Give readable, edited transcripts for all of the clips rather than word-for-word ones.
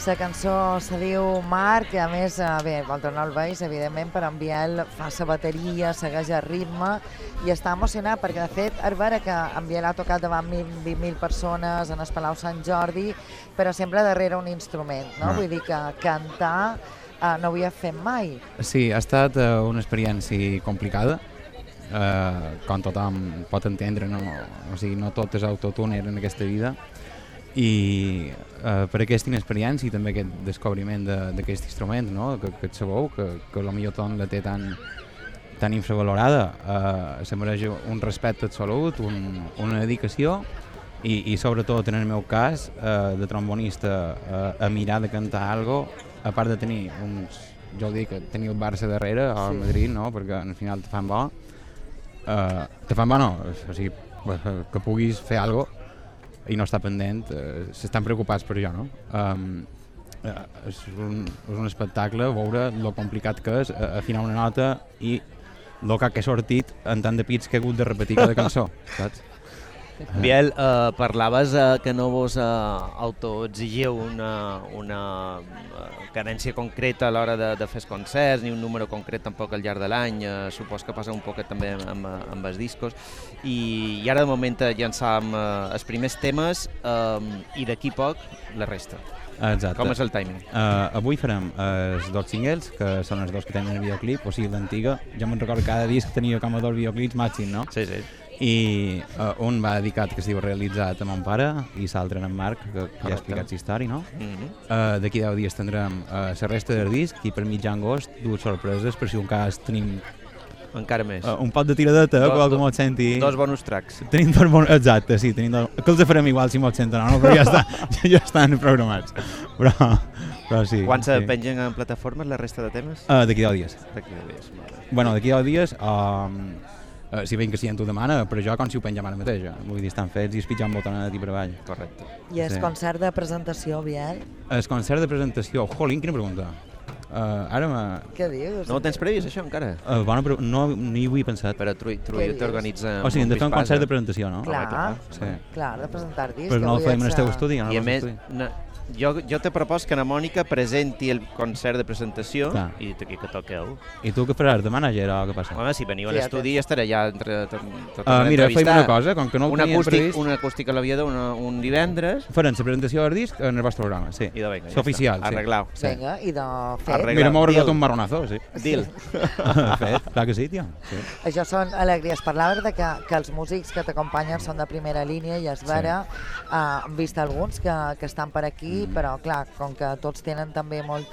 La cançó se diu Marc, i a més, bé, vosaltres no el veus, evidentment, però en Biel fa la bateria, segueix el ritme, i està emocionat perquè, de fet, és vera que en Biel ha tocat davant 20.000 persones en el Palau Sant Jordi, però sempre darrere un instrument, no? Vull dir que cantar no ho havia fet mai. Sí, ha estat una experiència complicada, com tothom pot entendre, o sigui, no tot és autotune en aquesta vida, i per aquesta inexperiència i també aquest descobriment d'aquest instrument, no? que sabeu, que potser tot la té tan infravalorada, se mereix un respecte absolut, una dedicació i sobretot en el meu cas de trombonista a mirar de cantar algo, a part de tenir jo dic que tenir el Barça darrere o el Madrid, no? Perquè al final te fan bo, o sigui, que puguis fer alguna cosa i no està pendent, s'estan preocupats per jo, no? És un espectacle veure lo complicat que és afinar una nota i el que ha sortit en tant de pits que he hagut de repetir cada cançó, saps? Biel, parlaves que no vos autoexigiu una cadència concreta a l'hora de fer els concerts, ni un número concret tampoc al llarg de l'any, supos que passa un poquet també amb els discos, i ara de moment llançàvem els primers temes i d'aquí poc la resta. Exacte. Com és el timing? Avui farem els dos singles, que són els dos que tenen el videoclip, o sigui, l'antiga. Jo me'n recordo que cada disc tenia com a dos videoclips màxim, no? Sí, sí. I un va dedicat, que es diu Realitzat, a mon pare, i l'altre en Marc, que ja ha explicat la història, no? D'aquí 10 dies tindrem la resta del disc i per mitjà agost dues sorpreses, per si un cas tenim encara més. Un pot de tiradeta, com et senti. Dos bonus tracks. Tenim dos bonus, exacte, sí, tenim dos, que els farem igual si m'ho senten o no, però ja estan programats. Però sí. Quan se pengen en plataformes la resta de temes? D'aquí 10 dies. D'aquí 10 dies. Bueno, d'aquí 10 dies, si veiem que si en t'ho demana, però jo com si ho pengem ara mateix. Vull dir, estan fets i es pitja un botonet i per avall. Correcte. I el concert de presentació, Biel? El concert de presentació, jolín, quina pregunta. Què dius? No ho tens previst, això, encara? No hi vull pensat. Però Trujillo t'organitza... O sigui, hem de fer un concert de presentació, no? Clar, de presentar disc. Però no el fem en el teu estudi. I a més, jo te propos que la Mònica presenti el concert de presentació i aquí que toqueu. I tu què faràs, de manager o què passa? Home, si veniu a l'estudi ja estaré allà mira, fem una cosa, com que no ho teníem previst... Un acústic a l'aviador un divendres. Farem la presentació del disc en el vostre programa, sí. I de vinga, és oficial, sí. Arreglau. Vinga, i de fet. Mira, m'ho regalat un marronazo, sí. Deal. Fet, clar que sí, tio. Això són alegries. Parlaves de que els músics que t'acompanyen són de primera línia i és vera. Hem vist alguns que estan per aquí, però clar, com que tots tenen també molt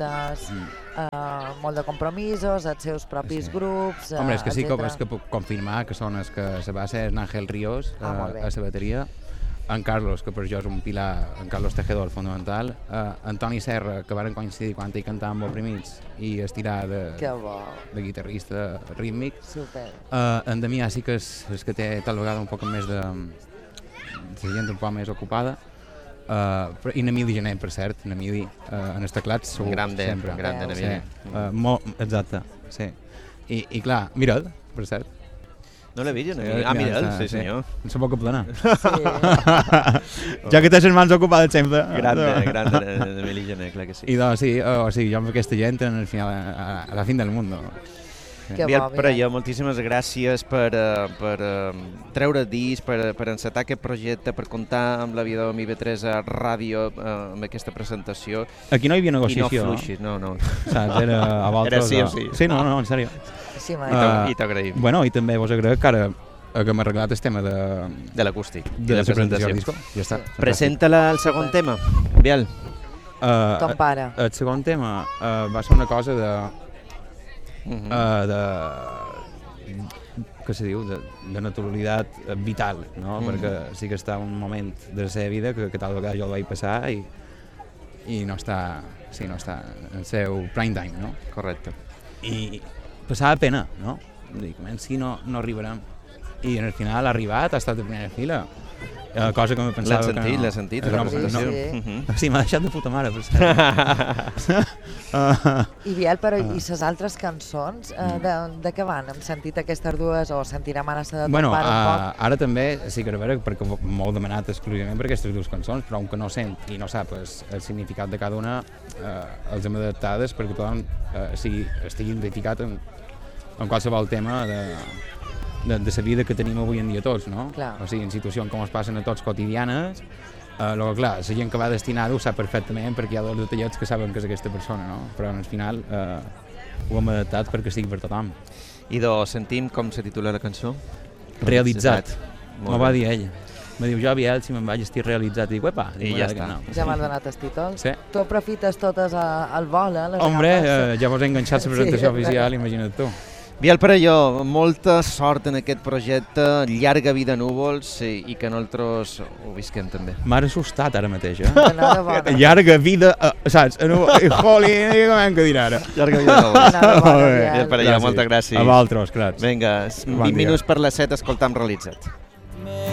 de compromisos, els seus propis grups, home, és que sí que puc confirmar que són els que se va ser en Ángel Ríos a la bateria, en Carlos, que per jo és un pilar, en Carlos Tejedor fundamental, Antoni Serra, que varen coincidir quan ell cantava amb Oprimits i estirar de guitarrista rítmic. Super. En Damià sí que és que té tal vegada un poc més de gent un poc més ocupada. I n'Emili Gené, per cert, n'Emili en els teclats segur, sempre. Grande n'Emili. Exacte, sí. I clar, mira'l, per cert. No l'he vist, n'Emili? Mira'l, sí senyor. No se pot plana. Ja que tens les mans ocupades sempre. Grande n'Emili Gené, clar que sí. I doncs sí, o sigui, jo amb aquesta gent en el final, a la fin del món. Biel Parelló, moltíssimes gràcies per treure disc, per encetar aquest projecte, per comptar amb l'aviador amb IB3 a ràdio amb aquesta presentació. Aquí no hi havia negociació. I no fluixis, no. Saps, era a voltes... Era sí o sí. Sí, no, en sèrio. Sí, I t'agraïm. Bueno, i també vos agraïm que ara que m'ha arreglat el tema de l'acústic. De la presentació del disco. Ja està. Presenta-la el segon tema, Biel. Ton pare. El segon tema va ser una cosa que se diu, de naturalitat vital, no? Perquè sí que està un moment de la seva vida que tal vegada jo el vaig passar i no està en el seu prime time, no? Correcte. I passava pena, no? Dic, si no arribarem. I al final ha arribat, ha estat de primera fila. cosa que me pensava que no. L'he sentit, la no, presentació. Sí, m'ha deixat de puta mare, per cert. I Biel, però i les altres cançons, de què van? Hem sentit aquestes dues o sentirem ara de Bueno, un poc? ara també sí que és vera, perquè m'ho he demanat exclusivament per aquestes dues cançons, però aunque no sent i no sap el significat de cada una, els hem adaptades perquè tothom estigui identificat en qualsevol tema de la vida que tenim avui en dia tots, no? Clar. O sigui, en situacions com es passen a tots quotidianes, però clar, la gent que va destinada ho sap perfectament perquè hi ha dos detallets que saben que és aquesta persona, no? Però al final ho hem adaptat perquè sigui per tothom. I sentim com se titula la cançó? Realitzat. M'ho va dir ell. Me diu, jo Biel, si me'n vaig, estic realitzat. I dic, uepa. I ja està. No. Ja m'has donat el títol? Sí. Tu aprofites totes al vol, les Hombre, agafes? ja vos he enganxat la presentació oficial, imagina't tu. Biel Perelló, molta sort en aquest projecte, llarga vida a Núvols i que nosaltres ho visquem també. M'ha assustat ara mateix, Enhorabona. Llarga vida, saps? Jolín, com hem que dir ara? Llarga vida a Núvols. Enhorabona, Biel Perelló, moltes gràcies. A vosaltres, clar. Vinga, 20 minuts per les 7, escoltam Realitzat.